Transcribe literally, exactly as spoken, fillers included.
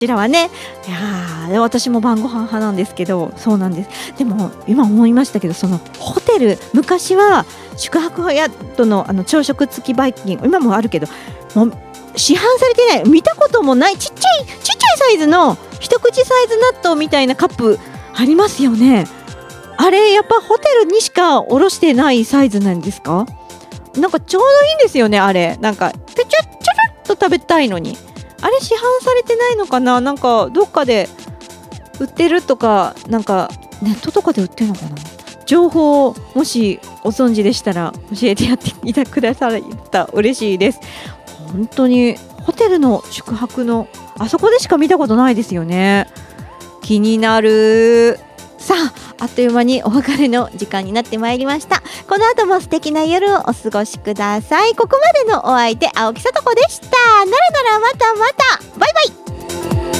ちらはね、いやー私も晩ご飯派なんですけど、そうなんです。でも今思いましたけど、そのホテル、昔は宿泊宿のあの朝食付きバイキング、今もあるけど、もう市販されてない、見たこともない、ちっちゃいちっちゃいサイズの一口サイズ納豆みたいなカップありますよね。あれやっぱホテルにしかおろしてないサイズなんですか？なんかちょうどいいんですよね。あれなんかペチャッチャラッと食べたいのに、あれ市販されてないのかな。なんかどっかで売ってるとか、なんかネットとかで売ってるのかな。情報をもしご存知でしたら教えてやっていたくださったら嬉しいです。本当にホテルの宿泊のあそこでしか見たことないですよね。気になる。さあ、あっという間にお別れの時間になってまいりました。この後も素敵な夜をお過ごしください。ここまでのお相手、青木さと子でした。ならならまたまた、バイバイ。